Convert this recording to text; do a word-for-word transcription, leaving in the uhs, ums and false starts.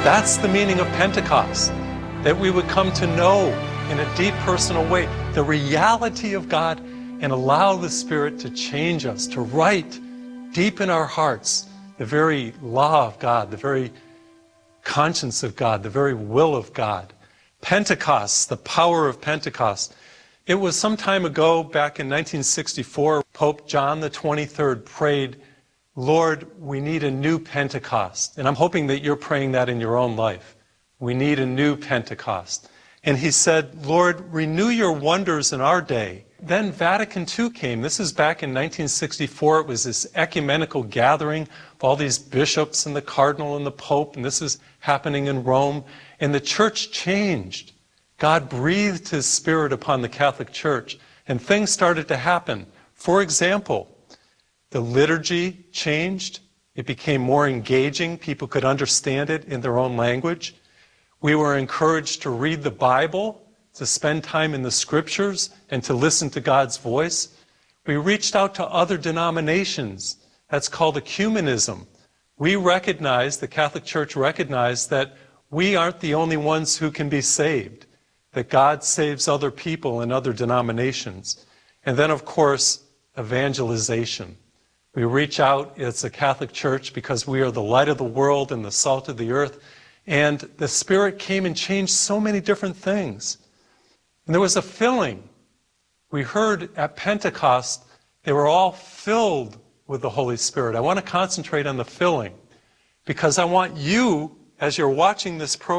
That's the meaning of Pentecost, that we would come to know in a deep personal way the reality of God and allow the Spirit to change us, to write deep in our hearts the very law of God, the very conscience of God, the very will of God. Pentecost, the power of Pentecost. It was some time ago, back in nineteen sixty-four, Pope John the twenty-third prayed, "Lord, we need a new Pentecost." And I'm hoping that you're praying that in your own life. We need a new Pentecost. And he said, "Lord, renew your wonders in our day." Then Vatican Two came. This is back in nineteen sixty-four. It was this ecumenical gathering of all these bishops and the cardinal and the pope, and this is happening in Rome. And the church changed. God breathed his Spirit upon the Catholic Church, and things started to happen. For example, the liturgy changed. It became more engaging. People could understand it in their own language. We were encouraged to read the Bible, to spend time in the Scriptures, and to listen to God's voice. We reached out to other denominations. That's called ecumenism. We recognized, the Catholic Church recognized, that we aren't the only ones who can be saved, that God saves other people in other denominations. And then, of course, evangelization. We reach out as a Catholic Church because we are the light of the world and the salt of the earth. And the Spirit came and changed so many different things. And there was a filling. We heard at Pentecost, they were all filled with the Holy Spirit. I want to concentrate on the filling because I want you, as you're watching this program,